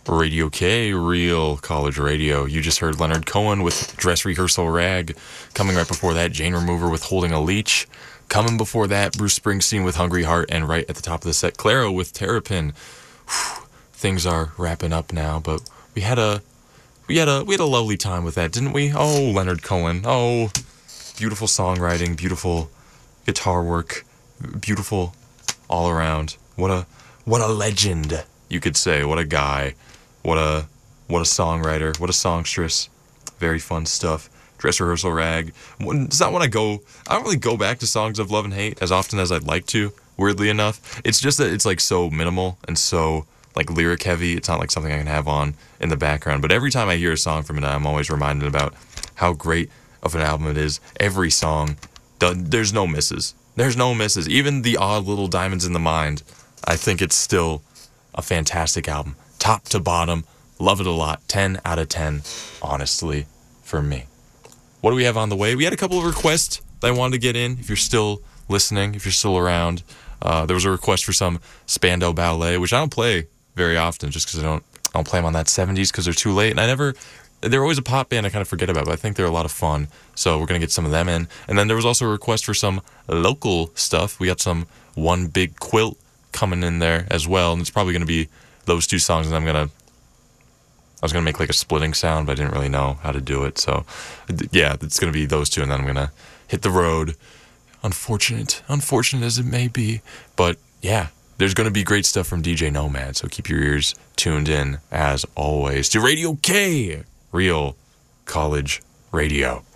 Radio K, Real College Radio. You just heard Leonard Cohen with Dress Rehearsal Rag. Coming right before that, Jane Remover with Holding a Leech. Coming before that, Bruce Springsteen with Hungry Heart. And right at the top of the set, Clairo with Terrapin. Things are wrapping up now, but we had a lovely time with that, didn't we? Oh, Leonard Cohen. Oh, beautiful songwriting, beautiful guitar work, beautiful all around. What a legend, you could say. What a guy. What a songwriter. What a songstress. Very fun stuff. Dress Rehearsal Rag. It's not when I don't really go back to songs of love and hate as often as I'd like to, weirdly enough. It's just that it's like so minimal and so like lyric heavy. It's not like something I can have on in the background. But every time I hear a song from it, I'm always reminded about how great of an album it is. Every song, there's no misses. There's no misses. Even the odd little diamonds in the mind, I think it's still a fantastic album. Top to bottom, love it a lot. 10 out of 10, honestly, for me. What do we have on the way? We had a couple of requests that I wanted to get in. If you're still listening, if you're still around, there was a request for some Spandau Ballet, which I don't play very often just because I don't play them on that 70s because they're too late. And they're always a pop band I kind of forget about, but I think they're a lot of fun. So we're going to get some of them in. And then there was also a request for some local stuff. We got some One Big Quilt coming in there as well, and it's probably going to be those two songs, and I was going to make like a splitting sound, but I didn't really know how to do it, so yeah, it's going to be those two, and then I'm going to hit the road. Unfortunate as it may be, but yeah, there's going to be great stuff from DJ Nomad, so keep your ears tuned in, as always, to Radio K, Real College Radio.